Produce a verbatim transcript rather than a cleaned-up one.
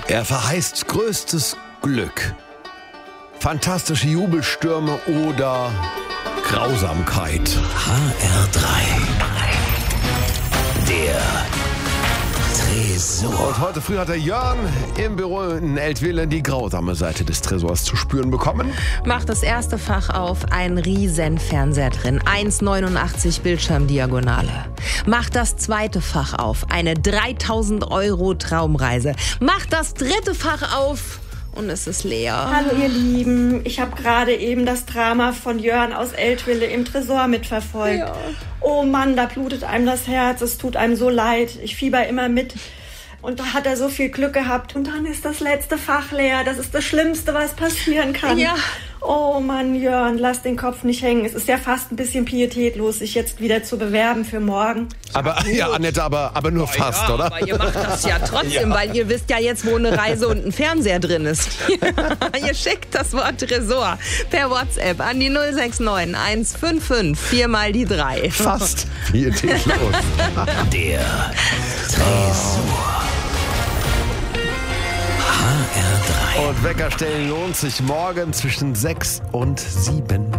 Er verheißt größtes Glück, fantastische Jubelstürme oder Grausamkeit. H R drei. Der Tresor. Und heute früh hat der Jörn im Büro in Eltville die grausame Seite des Tresors zu spüren bekommen. Macht das erste Fach auf, ein riesen Fernseher drin, eins Komma neunundachtzig Bildschirmdiagonale. Macht das zweite Fach auf, eine dreitausend Euro Traumreise. Macht das dritte Fach auf und es ist leer. Hallo ihr Lieben, ich habe gerade eben das Drama von Jörn aus Eltville im Tresor mitverfolgt. Ja. Oh Mann, da blutet einem das Herz, es tut einem so leid. Ich fieber immer mit. Und da hat er so viel Glück gehabt. Und dann ist das letzte Fach leer. Das ist das Schlimmste, was passieren kann. Ja. Oh Mann, Jörn, lass den Kopf nicht hängen. Es ist ja fast ein bisschen pietätlos, sich jetzt wieder zu bewerben für morgen. Aber, ja, Annette, aber, aber nur fast, ja, oder? Aber ihr macht das ja trotzdem, Ja. weil ihr wisst ja jetzt, wo eine Reise und ein Fernseher drin ist. Ihr schickt das Wort Tresor per WhatsApp an die null sechs neun eins fünf fünf vier mal die drei. Fast pietätlos. Der Tresor. H R drei. Und Weckerstellen lohnt sich morgen zwischen sechs und sieben.